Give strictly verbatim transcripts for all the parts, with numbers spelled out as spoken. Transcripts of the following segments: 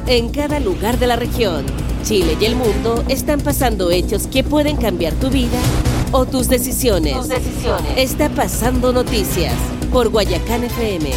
en cada lugar de la región. Chile y el mundo están pasando hechos que pueden cambiar tu vida o tus decisiones. Tus decisiones. Está pasando noticias por Guayacán F M.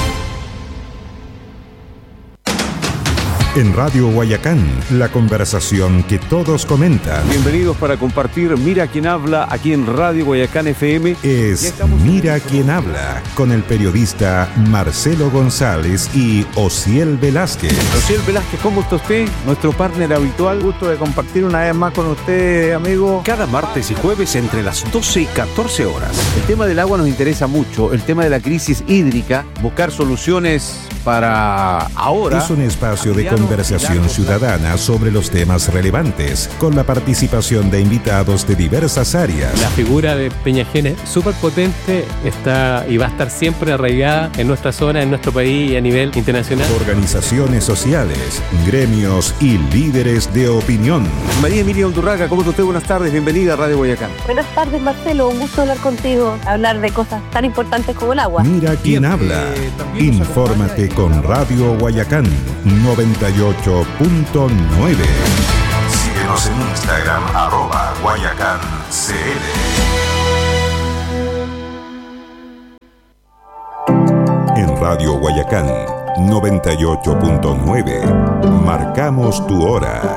En Radio Guayacán, la conversación que todos comentan. Bienvenidos para compartir Mira Quién Habla aquí en Radio Guayacán F M. Es Mira Quién Habla, con el periodista Marcelo González y Osiel Velázquez. Osiel Velázquez, ¿cómo está usted? Nuestro partner habitual. Gusto de compartir una vez más con usted, amigo. Cada martes y jueves entre las doce y catorce horas. El tema del agua nos interesa mucho, el tema de la crisis hídrica, buscar soluciones para ahora. Es un espacio de conversación ciudadana sobre los temas relevantes, con la participación de invitados de diversas áreas. La figura de Peñagena, súper potente, está y va a estar siempre arraigada en nuestra zona, en nuestro país y a nivel internacional. Organizaciones sociales, gremios y líderes de opinión. María Emilia Undurraga, ¿cómo está usted? Buenas tardes, bienvenida a Radio Guayacán. Buenas tardes, Marcelo, un gusto hablar contigo, hablar de cosas tan importantes como el agua. Mira quién habla. Infórmate con Radio Guayacán noventa y ocho punto nueve. Síguenos en Instagram, arroba Guayacán C L. En Radio Guayacán noventa y ocho punto nueve, marcamos tu hora.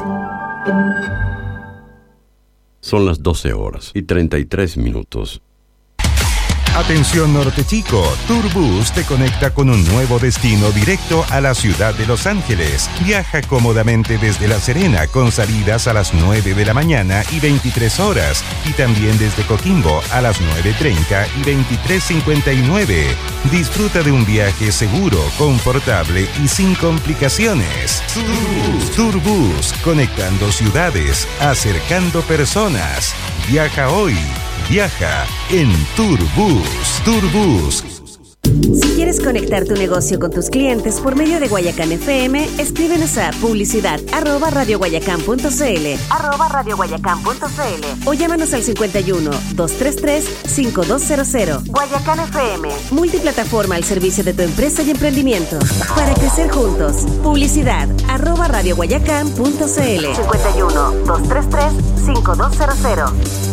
Son las doce horas y treinta y tres minutos. Atención Norte Chico, Turbus te conecta con un nuevo destino directo a la ciudad de Los Ángeles. Viaja cómodamente desde La Serena con salidas a las nueve de la mañana y veintitrés horas y también desde Coquimbo a las nueve treinta y veintitrés cincuenta y nueve. Disfruta de un viaje seguro, confortable y sin complicaciones. Turbus, Turbus, conectando ciudades, acercando personas. Viaja hoy. Viaja en Turbus. Turbus. Si quieres conectar tu negocio con tus clientes por medio de Guayacán F M, escríbenos a publicidad arroba radioguayacán.cl arroba radioguayacán.cl o llámanos al cincuenta y uno, doscientos treinta y tres, cincuenta y dos cero cero. Guayacán F M, multiplataforma al servicio de tu empresa y emprendimiento. Para crecer juntos, publicidad arroba radioguayacán.cl cincuenta y uno, doscientos treinta y tres, cincuenta y dos cero cero.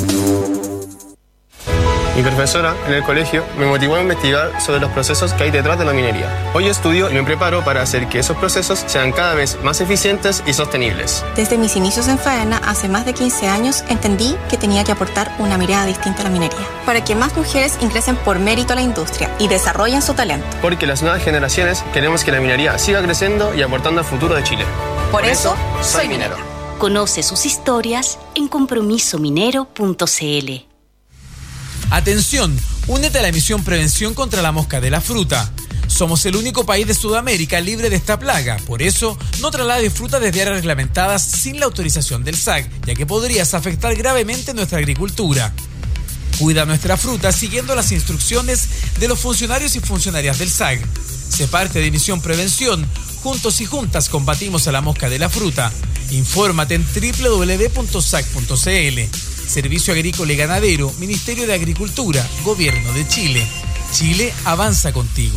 Mi profesora en el colegio me motivó a investigar sobre los procesos que hay detrás de la minería. Hoy estudio y me preparo para hacer que esos procesos sean cada vez más eficientes y sostenibles. Desde mis inicios en faena, hace más de quince años, entendí que tenía que aportar una mirada distinta a la minería, para que más mujeres ingresen por mérito a la industria y desarrollen su talento. Porque las nuevas generaciones queremos que la minería siga creciendo y aportando al futuro de Chile. Por, por eso, soy minero. Conoce sus historias en compromiso minero punto c l. Atención, únete a la misión Prevención contra la Mosca de la Fruta. Somos el único país de Sudamérica libre de esta plaga. Por eso, no traslades fruta desde áreas reglamentadas sin la autorización del S A C, ya que podrías afectar gravemente nuestra agricultura. Cuida nuestra fruta siguiendo las instrucciones de los funcionarios y funcionarias del S A C. Sé parte de Misión Prevención. Juntos y juntas combatimos a la mosca de la fruta. Infórmate en doble u doble u doble u punto sac punto c l. Servicio Agrícola y Ganadero, Ministerio de Agricultura, Gobierno de Chile. Chile avanza contigo.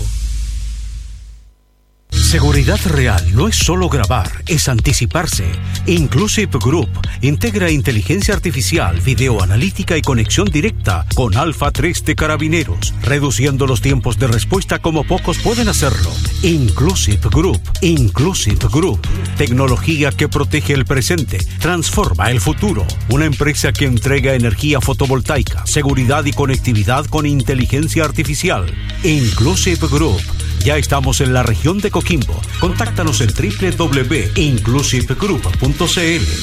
Seguridad real no es solo grabar, es anticiparse. Inclusive Group integra inteligencia artificial, videoanalítica y conexión directa con Alfa tres de Carabineros, reduciendo los tiempos de respuesta como pocos pueden hacerlo. Inclusive Group, Inclusive Group. Tecnología que protege el presente, transforma el futuro. Una empresa que entrega energía fotovoltaica, seguridad y conectividad con inteligencia artificial. Inclusive Group. Ya estamos en la región de Coquimbo. Contáctanos en doble u doble u doble u punto inclusive group punto c l.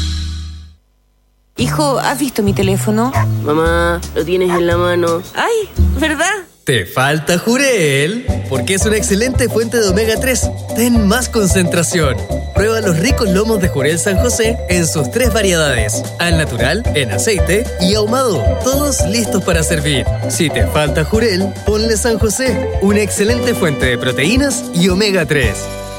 Hijo, ¿has visto mi teléfono? Mamá, lo tienes en la mano. ¡Ay! ¿Verdad? Te falta Jurel, porque es una excelente fuente de omega tres. Ten más concentración. Prueba los ricos lomos de Jurel San José en sus tres variedades: al natural, en aceite y ahumado. Todos listos para servir. Si te falta Jurel, ponle San José, una excelente fuente de proteínas y omega tres.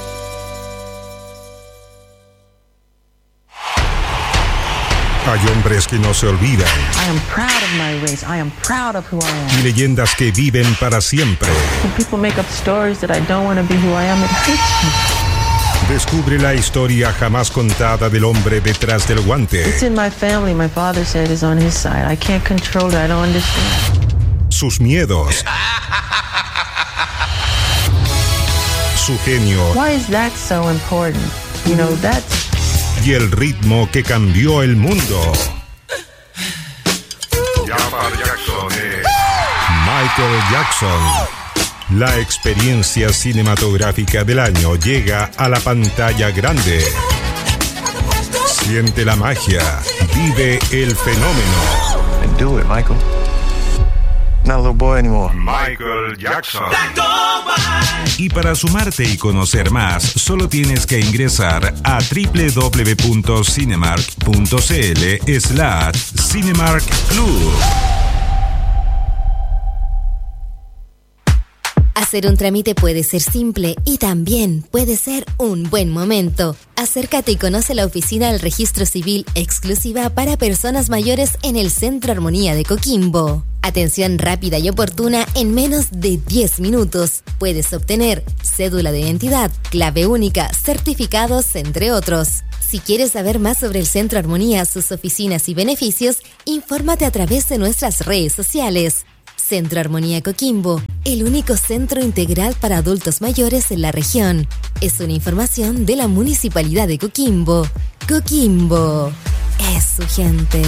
Hay hombres que no se olvidan. I am proud of my race. I am proud of who I am. Y leyendas que viven para siempre. When people make up stories that I don't want to be who I am, it hurts me. Descubre la historia jamás contada del hombre detrás del guante. It's in my family. My father said it's on his side. I can't control it. I don't understand. Sus miedos. Su genio. Why is that so important? You know, that's... Y el ritmo que cambió el mundo. Michael Jackson. La experiencia cinematográfica del año llega a la pantalla grande. Siente la magia, vive el fenómeno. And do it, Michael. Not a little boy anymore. Michael Jackson. Y para sumarte y conocer más, solo tienes que ingresar a doble u doble u doble u punto cinemark punto c l slash Cinemark Club. Hacer un trámite puede ser simple y también puede ser un buen momento. Acércate y conoce la oficina del Registro Civil exclusiva para personas mayores en el Centro Armonía de Coquimbo. Atención rápida y oportuna en menos de diez minutos. Puedes obtener cédula de identidad, clave única, certificados, entre otros. Si quieres saber más sobre el Centro Armonía, sus oficinas y beneficios, infórmate a través de nuestras redes sociales. Centro Armonía Coquimbo, el único centro integral para adultos mayores en la región. Es una información de la Municipalidad de Coquimbo. Coquimbo es su gente.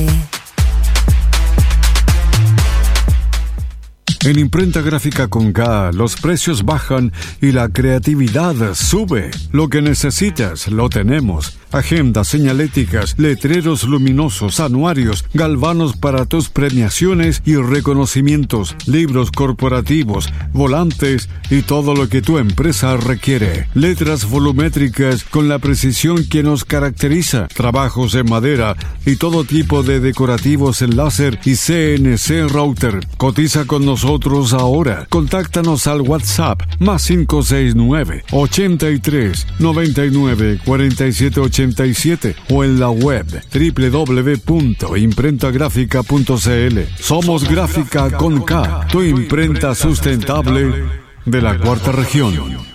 En Imprenta Gráfica con K, los precios bajan y la creatividad sube. Lo que necesitas, lo tenemos. Agendas señaléticas, letreros luminosos, anuarios, galvanos para tus premiaciones y reconocimientos, libros corporativos, volantes y todo lo que tu empresa requiere. Letras volumétricas con la precisión que nos caracteriza. Trabajos en madera y todo tipo de decorativos en láser y C N C router. Cotiza con nosotros ahora. Contáctanos al WhatsApp más cinco seis nueve, ochenta y tres, noventa y nueve, cuarenta y siete ochenta y siete o en la web doble u doble u doble u punto imprenta gráfica punto c l. Somos Gráfica con K, tu imprenta sustentable de la cuarta región.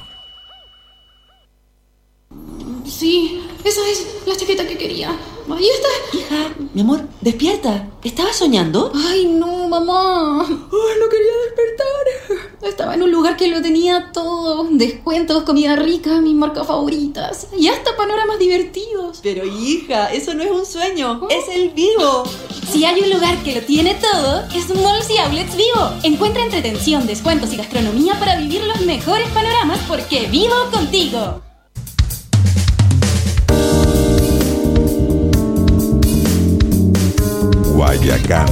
Sí, esa es la chaqueta que quería. Ahí está. Hija, mi amor, despierta. ¿Estabas soñando? Ay, no, mamá. Ay, no quería despertar. Estaba en un lugar que lo tenía todo. Descuentos, comida rica, mis marcas favoritas. Y hasta panoramas divertidos. Pero hija, eso no es un sueño. ¿Oh? Es el Vivo. Si hay un lugar que lo tiene todo, es Malls y Outlets Vivo. Encuentra entretención, descuentos y gastronomía para vivir los mejores panoramas porque vivo contigo. Guayacán.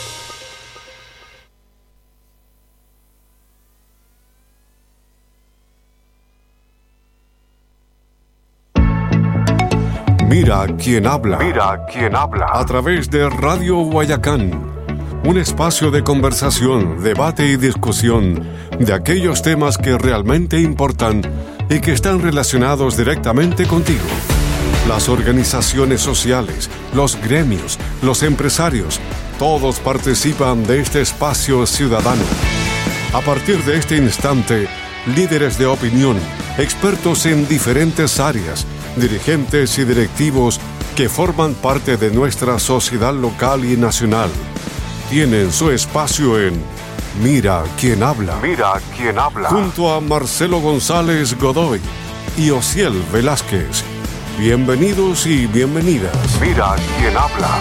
Mira quién habla. Mira quién habla. A través de Radio Guayacán. Un espacio de conversación, debate y discusión de aquellos temas que realmente importan y que están relacionados directamente contigo. Las organizaciones sociales, los gremios, los empresarios, todos participan de este espacio ciudadano. A partir de este instante, líderes de opinión, expertos en diferentes áreas, dirigentes y directivos que forman parte de nuestra sociedad local y nacional, tienen su espacio en Mira quién habla. Mira quién habla. Junto a Marcelo González Godoy y Osiel Velázquez. Bienvenidos y bienvenidas. Mira quién habla.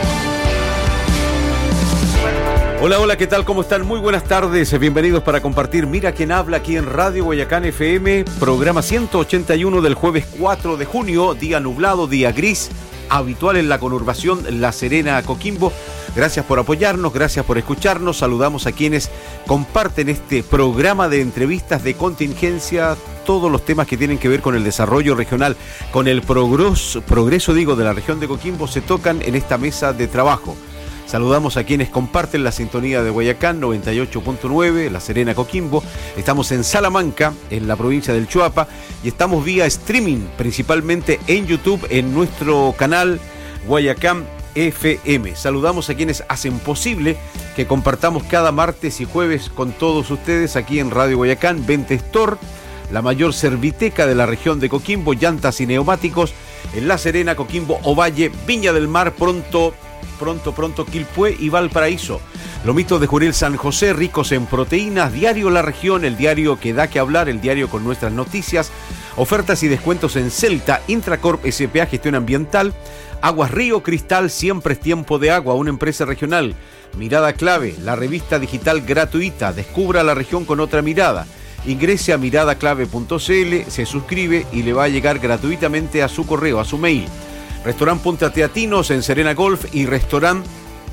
Hola, hola, ¿qué tal? ¿Cómo están? Muy buenas tardes. Bienvenidos para compartir Mira quién habla aquí en Radio Guayacán F M, programa ciento ochenta y uno del jueves cuatro de junio, día nublado, día gris, habitual en la conurbación La Serena, Coquimbo. Gracias por apoyarnos, gracias por escucharnos. Saludamos a quienes comparten este programa de entrevistas de contingencia, todos los temas que tienen que ver con el desarrollo regional, con el progreso, progreso digo, de la región de Coquimbo, se tocan en esta mesa de trabajo. Saludamos a quienes comparten la sintonía de Guayacán noventa y ocho punto nueve, La Serena, Coquimbo. Estamos en Salamanca, en la provincia del Choapa, y estamos vía streaming, principalmente en YouTube, en nuestro canal Guayacán F M. Saludamos a quienes hacen posible que compartamos cada martes y jueves con todos ustedes aquí en Radio Guayacán, Vente Store, la mayor serviteca de la región de Coquimbo, llantas y neumáticos en La Serena, Coquimbo, Ovalle, Viña del Mar, pronto, pronto, pronto Quilpué y Valparaíso. Lomitos de Jurel San José, ricos en proteínas. Diario La Región, el diario que da que hablar, el diario con nuestras noticias. Ofertas y descuentos en Celta, Intracorp S P A, gestión ambiental. Aguas Río Cristal, siempre es tiempo de agua, una empresa regional. Mirada Clave, la revista digital gratuita. Descubra la región con otra mirada. Ingrese a mirada clave punto c l, se suscribe y le va a llegar gratuitamente a su correo, a su mail. Restaurant Punta Teatinos en Serena Golf y Restaurant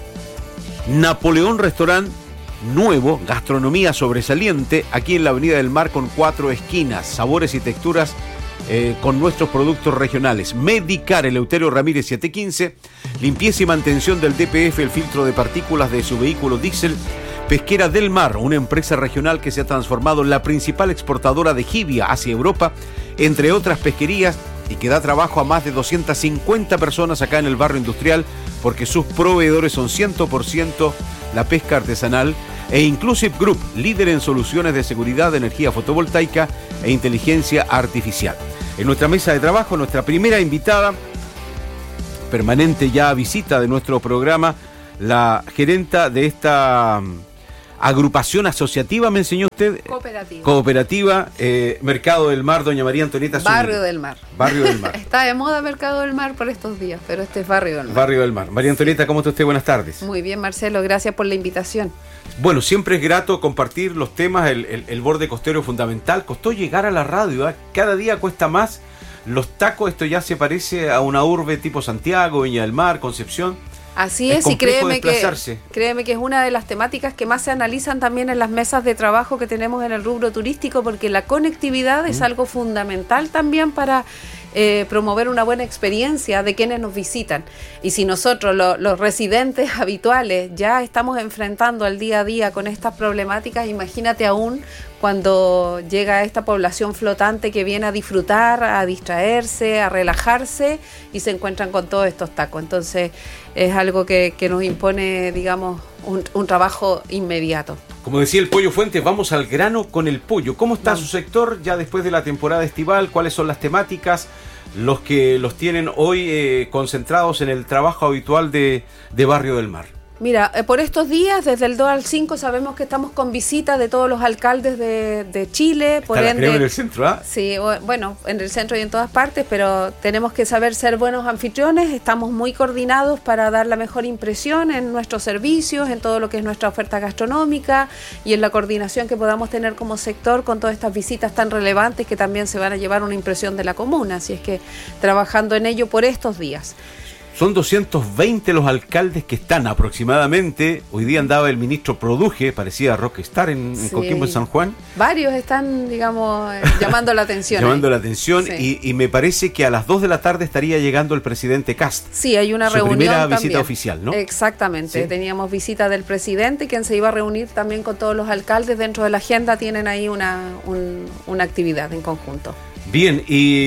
Napoleón Restaurant nuevo, gastronomía sobresaliente, aquí en la Avenida del Mar con cuatro esquinas, sabores y texturas eh, con nuestros productos regionales. Medicar, Eleuterio Ramírez siete quince, limpieza y mantención del D P F, el filtro de partículas de su vehículo diésel. Pesquera del Mar, una empresa regional que se ha transformado en la principal exportadora de jibia hacia Europa, entre otras pesquerías, y que da trabajo a más de doscientas cincuenta personas acá en el barrio industrial, porque sus proveedores son cien por ciento la pesca artesanal. E Inclusive Group, líder en soluciones de seguridad de energía fotovoltaica e inteligencia artificial. En nuestra mesa de trabajo, nuestra primera invitada, permanente ya visita de nuestro programa, la gerenta de esta agrupación asociativa, me enseñó usted. Cooperativa. Cooperativa, eh, Mercado del Mar, doña María Antonieta Zúñiga. Barrio del Mar. Barrio del Mar. Está de moda Mercado del Mar por estos días, pero este es Barrio del Mar. Barrio del Mar. María Antonieta, ¿cómo está usted? Buenas tardes. Muy bien, Marcelo, gracias por la invitación. Bueno, siempre es grato compartir los temas, el, el, el borde costero es fundamental. Costó llegar a la radio, ¿eh? Cada día cuesta más. Los tacos, esto ya se parece a una urbe tipo Santiago, Viña del Mar, Concepción. Así es, es y créeme que, créeme que es una de las temáticas que más se analizan también en las mesas de trabajo que tenemos en el rubro turístico, porque la conectividad mm. es algo fundamental también para eh, promover una buena experiencia de quienes nos visitan. Y si nosotros, lo, los residentes habituales, ya estamos enfrentando al día a día con estas problemáticas, imagínate aún cuando llega esta población flotante que viene a disfrutar, a distraerse, a relajarse y se encuentran con todos estos tacos. Entonces es algo que, que nos impone, digamos, un, un trabajo inmediato. Como decía el Pollo Fuentes, vamos al grano con el pollo. ¿Cómo está vamos. su sector ya después de la temporada estival? ¿Cuáles son las temáticas? Los que los tienen hoy eh, concentrados en el trabajo habitual de, de Barrio del Mar. Mira, eh, por estos días, desde el dos al cinco, sabemos que estamos con visitas de todos los alcaldes de, de Chile. Por Está ende, la crema en el centro, ¿ah? Sí, bueno, en el centro y en todas partes, pero tenemos que saber ser buenos anfitriones. Estamos muy coordinados para dar la mejor impresión en nuestros servicios, en todo lo que es nuestra oferta gastronómica y en la coordinación que podamos tener como sector con todas estas visitas tan relevantes que también se van a llevar una impresión de la comuna. Así es que trabajando en ello por estos días. Son doscientos veinte los alcaldes que están aproximadamente. Hoy día andaba el ministro Produje, parecía Rockstar en, sí. en Coquimbo, en San Juan. Varios están, digamos, llamando la atención. llamando la atención sí. y, y me parece que a las dos de la tarde estaría llegando el presidente Kast. Sí, hay una Su reunión primera también. visita oficial, ¿no? Exactamente, sí. Teníamos visita del presidente, quien se iba a reunir también con todos los alcaldes. Dentro de la agenda tienen ahí una, un, una actividad en conjunto. Bien,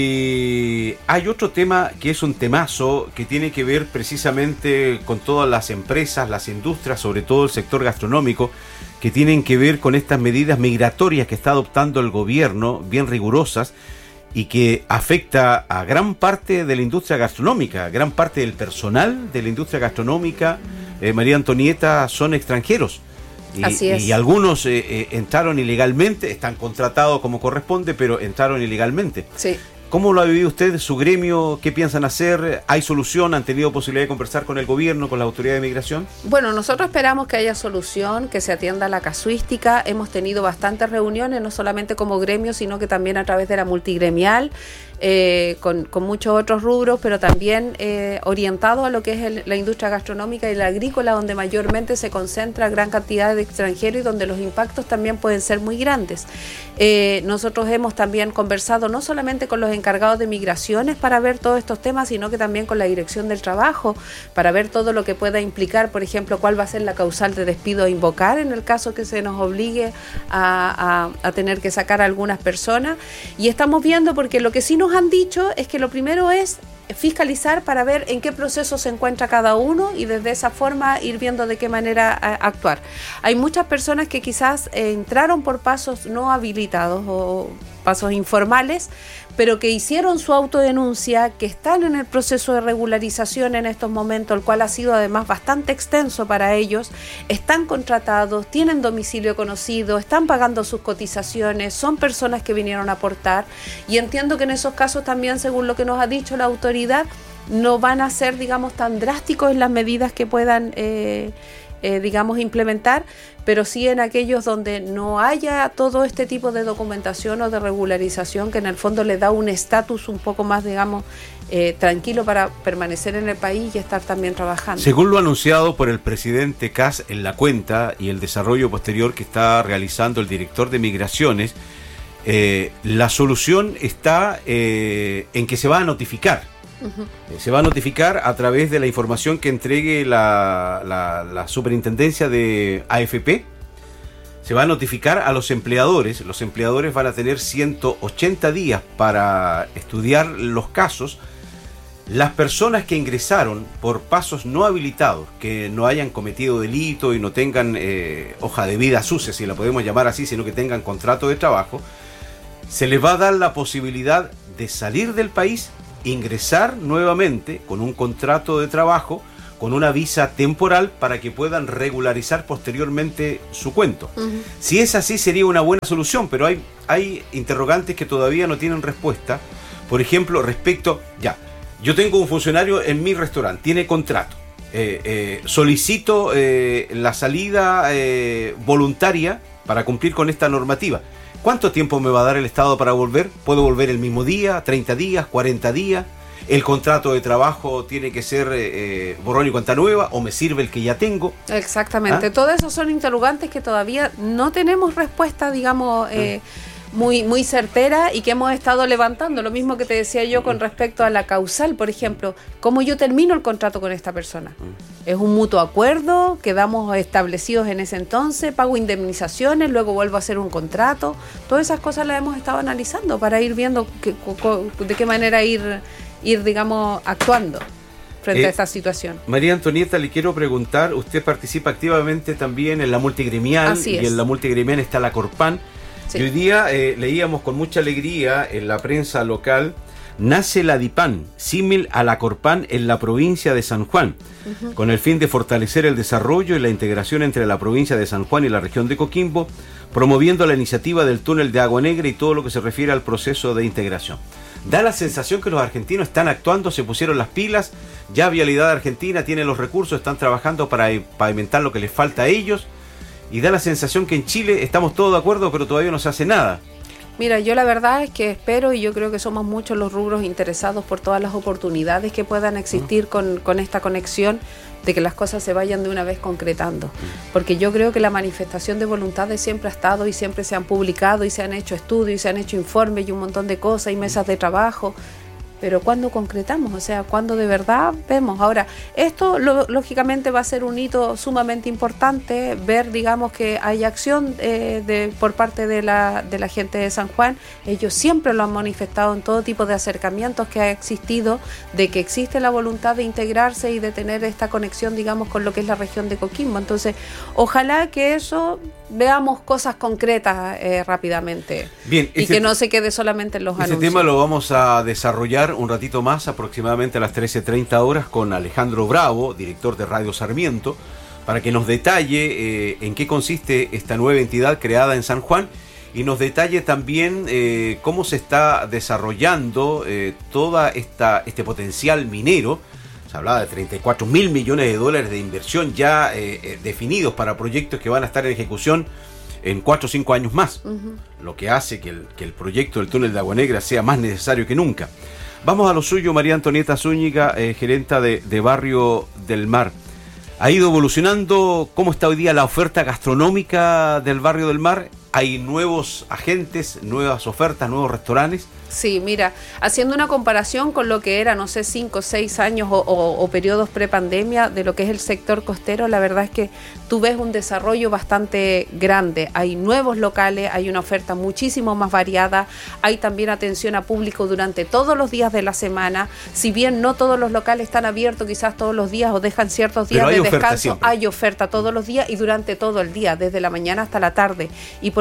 y hay otro tema que es un temazo que tiene que ver precisamente con todas las empresas, las industrias, sobre todo el sector gastronómico, que tienen que ver con estas medidas migratorias que está adoptando el gobierno, bien rigurosas, y que afecta a gran parte de la industria gastronómica, gran parte del personal de la industria gastronómica, eh, María Antonieta, son extranjeros. Y, Así es. y algunos eh, eh, entraron ilegalmente, están contratados como corresponde, pero entraron ilegalmente. Sí. ¿Cómo lo ha vivido usted, su gremio? ¿Qué piensan hacer? ¿Hay solución? ¿Han tenido posibilidad de conversar con el gobierno, con la autoridad de migración? Bueno, nosotros esperamos que haya solución, que se atienda la casuística. Hemos tenido bastantes reuniones, no solamente como gremio, sino que también a través de la multigremial, eh, con, con muchos otros rubros, pero también eh, orientado a lo que es el, la industria gastronómica y la agrícola, donde mayormente se concentra gran cantidad de extranjeros y donde los impactos también pueden ser muy grandes. Eh, nosotros hemos también conversado no solamente con los encargados de migraciones para ver todos estos temas, sino que también con la Dirección del Trabajo, para ver todo lo que pueda implicar, por ejemplo, cuál va a ser la causal de despido a invocar en el caso que se nos obligue a, a, a tener que sacar a algunas personas. Y estamos viendo, porque lo que sí nos han dicho es que lo primero es fiscalizar para ver en qué proceso se encuentra cada uno y desde esa forma ir viendo de qué manera a, actuar. Hay muchas personas que quizás eh, entraron por pasos no habilitados o pasos informales, pero que hicieron su autodenuncia, que están en el proceso de regularización en estos momentos, el cual ha sido además bastante extenso para ellos, están contratados, tienen domicilio conocido, están pagando sus cotizaciones, son personas que vinieron a aportar, y entiendo que en esos casos también, según lo que nos ha dicho la autoridad, no van a ser, digamos, tan drásticos en las medidas que puedan, eh, eh, digamos, implementar, pero sí en aquellos donde no haya todo este tipo de documentación o de regularización, que en el fondo le da un estatus un poco más, digamos, eh, tranquilo para permanecer en el país y estar también trabajando. Según lo anunciado por el presidente Kast en la cuenta y el desarrollo posterior que está realizando el director de Migraciones, eh, la solución está eh, en que se va a notificar. Uh-huh. Se va a notificar a través de la información que entregue la, la, la superintendencia de A F P. Se va a notificar a los empleadores. Los empleadores van a tener ciento ochenta días para estudiar los casos. Las personas que ingresaron por pasos no habilitados, que no hayan cometido delito y no tengan eh, hoja de vida sucia, si la podemos llamar así, sino que tengan contrato de trabajo, se les va a dar la posibilidad de salir del país, ingresar nuevamente con un contrato de trabajo, con una visa temporal, para que puedan regularizar posteriormente su cuento. Uh-huh. Si es así, sería una buena solución, pero hay, hay interrogantes que todavía no tienen respuesta. Por ejemplo, respecto, ya, yo tengo un funcionario en mi restaurante, tiene contrato, eh, eh, solicito eh, la salida eh, voluntaria para cumplir con esta normativa. ¿Cuánto tiempo me va a dar el Estado para volver? ¿Puedo volver el mismo día, treinta días, cuarenta días? ¿El contrato de trabajo tiene que ser eh, borrón y cuenta nueva o me sirve el que ya tengo? Exactamente. ¿Ah? Todos esos son interrogantes que todavía no tenemos respuesta, digamos, eh, muy, muy certera, y que hemos estado levantando. Lo mismo que te decía yo con respecto a la causal, por ejemplo. ¿Cómo yo termino el contrato con esta persona? ¿Es un mutuo acuerdo? ¿Quedamos establecidos en ese entonces? ¿Pago indemnizaciones? ¿Luego vuelvo a hacer un contrato? Todas esas cosas las hemos estado analizando para ir viendo que, de qué manera ir, ir digamos, actuando frente eh, a esta situación. María Antonieta, le quiero preguntar, usted participa activamente también en la multigremial. Así es. Y en la multigremial está la Corpan. Sí. Y hoy día eh, leíamos con mucha alegría en la prensa local: nace la DIPAN, símil a la Corpan en la provincia de San Juan, uh-huh. con el fin de fortalecer el desarrollo y la integración entre la provincia de San Juan y la región de Coquimbo, promoviendo la iniciativa del túnel de Agua Negra y todo lo que se refiere al proceso de integración. Da la sensación que los argentinos están actuando, se pusieron las pilas, ya Vialidad Argentina tiene los recursos, están trabajando para pavimentar lo que les falta a ellos, y da la sensación que en Chile estamos todos de acuerdo, pero todavía no se hace nada. Mira, yo la verdad es que espero, y yo creo que somos muchos los rubros interesados por todas las oportunidades que puedan existir uh-huh. con, con esta conexión, de que las cosas se vayan de una vez concretando. Uh-huh. Porque yo creo que la manifestación de voluntades siempre ha estado, y siempre se han publicado y se han hecho estudios y se han hecho informes y un montón de cosas y mesas de trabajo. Pero ¿cuándo concretamos? O sea, ¿cuándo de verdad vemos? Ahora, esto lo, lógicamente va a ser un hito sumamente importante, ver, digamos, que hay acción eh, de, por parte de la, de la gente de San Juan. Ellos siempre lo han manifestado en todo tipo de acercamientos que ha existido, de que existe la voluntad de integrarse y de tener esta conexión, digamos, con lo que es la región de Coquimbo. Entonces, ojalá que eso veamos cosas concretas eh, rápidamente. Bien, y este, que no se quede solamente en los este anuncios. Este tema lo vamos a desarrollar un ratito más, aproximadamente a las trece treinta horas, con Alejandro Bravo, director de Radio Sarmiento, para que nos detalle eh, en qué consiste esta nueva entidad creada en San Juan, y nos detalle también eh, cómo se está desarrollando eh, toda esta este potencial minero. Se hablaba de treinta y cuatro mil millones de dólares de inversión ya eh, eh, definidos para proyectos que van a estar en ejecución en cuatro o cinco años más, uh-huh. lo que hace que el, que el proyecto del túnel de Agua Negra sea más necesario que nunca. Vamos a lo suyo. María Antonieta Zúñiga, eh, gerenta de, de Barrio del Mar. ¿Ha ido evolucionando? ¿Cómo está hoy día la oferta gastronómica del Barrio del Mar? ¿Hay nuevos agentes, nuevas ofertas, nuevos restaurantes? Sí, mira, haciendo una comparación con lo que era, no sé, cinco o seis años o, o, o periodos prepandemia de lo que es el sector costero, la verdad es que tú ves un desarrollo bastante grande. Hay nuevos locales, hay una oferta muchísimo más variada, hay también atención a público durante todos los días de la semana. Si bien no todos los locales están abiertos quizás todos los días o dejan ciertos días de descanso, siempre hay oferta todos los días y durante todo el día, desde la mañana hasta la tarde. Y por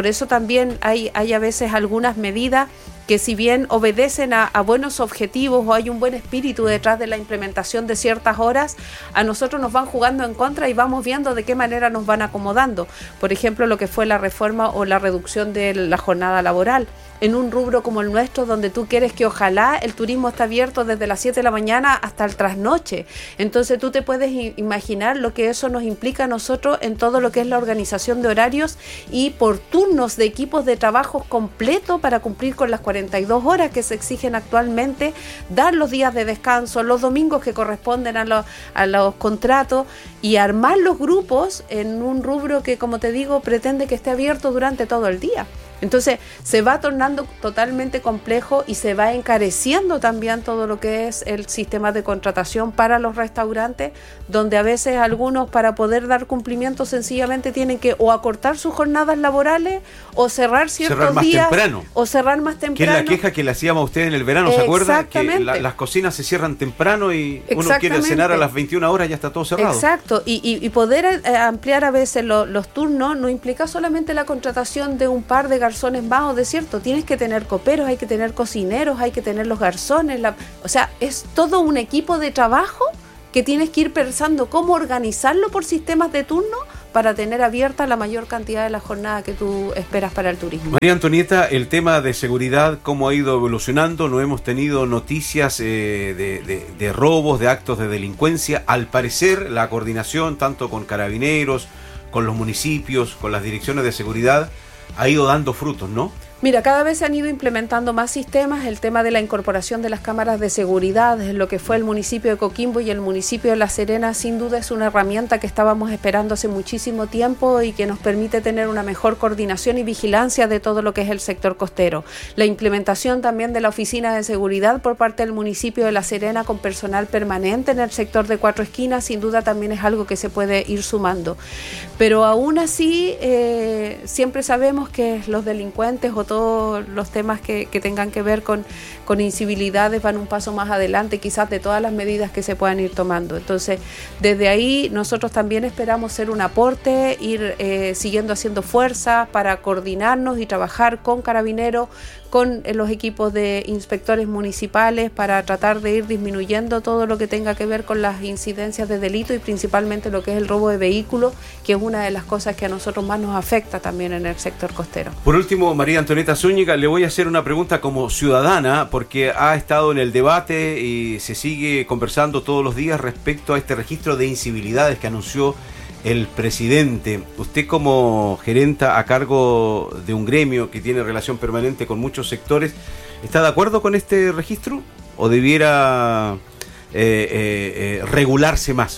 por eso también hay, hay a veces algunas medidas que si bien obedecen a, a buenos objetivos o hay un buen espíritu detrás de la implementación de ciertas horas, a nosotros nos van jugando en contra y vamos viendo de qué manera nos van acomodando. Por ejemplo, lo que fue la reforma o la reducción de la jornada laboral. En un rubro como el nuestro, donde tú quieres que ojalá el turismo esté abierto desde las siete de la mañana hasta el trasnoche. Entonces tú te puedes imaginar lo que eso nos implica a nosotros en todo lo que es la organización de horarios y por turnos de equipos de trabajo completo para cumplir con las cuarenta y dos horas que se exigen actualmente, dar los días de descanso, los domingos que corresponden a, lo, a los contratos y armar los grupos en un rubro que, como te digo, pretende que esté abierto durante todo el día. Entonces se va tornando totalmente complejo y se va encareciendo también todo lo que es el sistema de contratación para los restaurantes, donde a veces algunos, para poder dar cumplimiento, sencillamente tienen que o acortar sus jornadas laborales o cerrar ciertos cerrar más días temprano. o cerrar más temprano. Que es la queja que le hacíamos a ustedes en el verano, ¿se acuerda? Que Exactamente. la, las cocinas se cierran temprano y uno quiere cenar a las veintiuna horas y ya está todo cerrado. Exacto, y, y, y poder eh, ampliar a veces lo, los turnos no implica solamente la contratación de un par de garzones más o de cierto, tienes que tener coperos, hay que tener cocineros, hay que tener los garzones, la, o sea, es todo un equipo de trabajo que tienes que ir pensando cómo organizarlo por sistemas de turno para tener abierta la mayor cantidad de la jornada que tú esperas para el turismo. María Antonieta, el tema de seguridad, ¿cómo ha ido evolucionando? No hemos tenido noticias eh, de, de, de robos, de actos de delincuencia. Al parecer, la coordinación tanto con carabineros, con los municipios, con las direcciones de seguridad, ha ido dando frutos, ¿no? Mira, cada vez se han ido implementando más sistemas. El tema de la incorporación de las cámaras de seguridad en lo que fue el municipio de Coquimbo y el municipio de La Serena, sin duda es una herramienta que estábamos esperando hace muchísimo tiempo y que nos permite tener una mejor coordinación y vigilancia de todo lo que es el sector costero. La implementación también de la oficina de seguridad por parte del municipio de La Serena con personal permanente en el sector de Cuatro Esquinas, sin duda también es algo que se puede ir sumando. Pero aún así, eh, siempre sabemos que los delincuentes o todos los temas que, que tengan que ver con, con incivilidades van un paso más adelante quizás de todas las medidas que se puedan ir tomando. Entonces, desde ahí nosotros también esperamos ser un aporte, ir eh, siguiendo haciendo fuerza para coordinarnos y trabajar con Carabineros, con eh, los equipos de inspectores municipales para tratar de ir disminuyendo todo lo que tenga que ver con las incidencias de delito y principalmente lo que es el robo de vehículos, que es una de las cosas que a nosotros más nos afecta también en el sector costero. Por último, María Antonieta Zúñiga, le voy a hacer una pregunta como ciudadana, porque ha estado en el debate y se sigue conversando todos los días respecto a este registro de incivilidades que anunció el presidente. Usted, como gerenta a cargo de un gremio que tiene relación permanente con muchos sectores, ¿está de acuerdo con este registro o debiera eh, eh, eh, regularse más?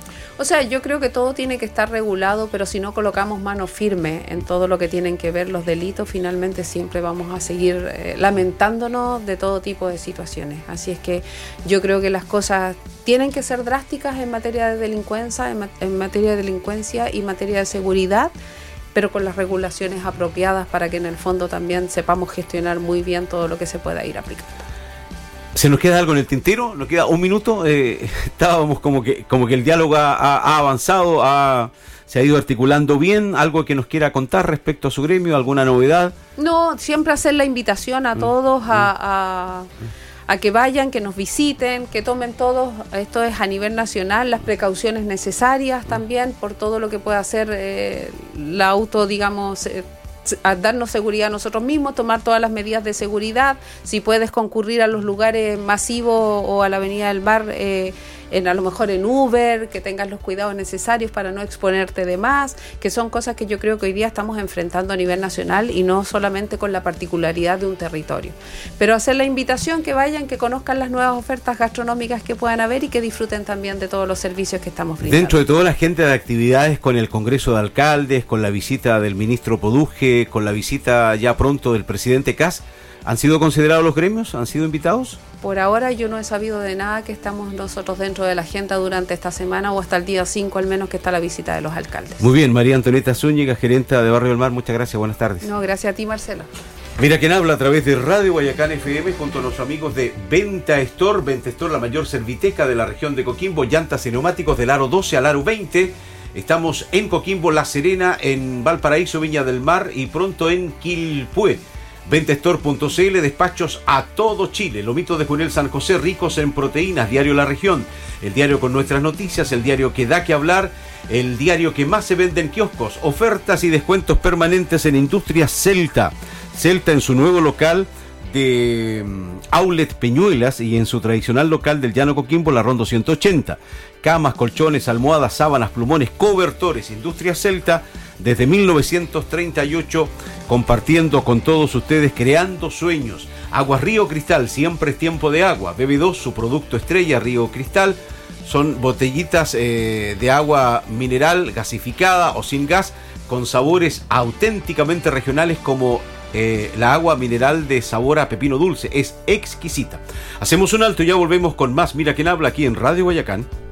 O sea, yo creo que todo tiene que estar regulado, pero si no colocamos mano firme en todo lo que tienen que ver los delitos, finalmente siempre vamos a seguir eh, lamentándonos de todo tipo de situaciones. Así es que yo creo que las cosas tienen que ser drásticas en materia de delincuencia, en, ma- en materia de delincuencia y materia de seguridad, pero con las regulaciones apropiadas para que en el fondo también sepamos gestionar muy bien todo lo que se pueda ir aplicando. ¿Se nos queda algo en el tintero? ¿Nos queda un minuto? Eh, estábamos como que como que el diálogo ha, ha avanzado, ha, se ha ido articulando bien. ¿Algo que nos quiera contar respecto a su gremio? ¿Alguna novedad? No, siempre hacer la invitación a todos a, a, a que vayan, que nos visiten, que tomen todos, esto es a nivel nacional, las precauciones necesarias también por todo lo que pueda hacer eh, la auto, digamos... Eh, a darnos seguridad a nosotros mismos, tomar todas las medidas de seguridad. Si puedes concurrir a los lugares masivos o a la Avenida del Bar, eh, en, a lo mejor en Uber, que tengas los cuidados necesarios para no exponerte de más, que son cosas que yo creo que hoy día estamos enfrentando a nivel nacional y no solamente con la particularidad de un territorio. Pero hacer la invitación, que vayan, que conozcan las nuevas ofertas gastronómicas que puedan haber y que disfruten también de todos los servicios que estamos brindando. Dentro de toda la agenda de actividades con el Congreso de Alcaldes, con la visita del ministro Poduje, con la visita ya pronto del presidente Kast, ¿han sido considerados los gremios? ¿Han sido invitados? Por ahora yo no he sabido de nada que estamos nosotros dentro de la agenda durante esta semana o hasta el día cinco al menos, que está la visita de los alcaldes. Muy bien, María Antonieta Zúñiga, gerenta de Barrio del Mar, muchas gracias, buenas tardes. No, gracias a ti, Marcelo. Mira quién habla a través de Radio Guayacán F M junto a los amigos de Venta Store. Venta Store, la mayor serviteca de la región de Coquimbo, llantas y neumáticos del aro doce al aro veinte. Estamos en Coquimbo, La Serena, en Valparaíso, Viña del Mar y pronto en Quilpué. Ventestore punto c l, despachos a todo Chile. Lomitos de Julián San José, ricos en proteínas. Diario La Región, el diario con nuestras noticias, el diario que da que hablar, el diario que más se vende en kioscos. Ofertas y descuentos permanentes en Industrias Celta. Celta en su nuevo local de Outlet Peñuelas y en su tradicional local del Llano Coquimbo, La Ronda ciento ochenta. Camas, colchones, almohadas, sábanas, plumones, cobertores. Industria Celta desde mil novecientos treinta y ocho, compartiendo con todos ustedes, creando sueños. Aguas Río Cristal, siempre es tiempo de agua. B B dos, su producto estrella, Río Cristal. Son botellitas eh, de agua mineral gasificada o sin gas, con sabores auténticamente regionales como Eh, la agua mineral de sabor a pepino dulce. Es exquisita. Hacemos un alto y ya volvemos con más Mira Quién Habla aquí en Radio Guayacán.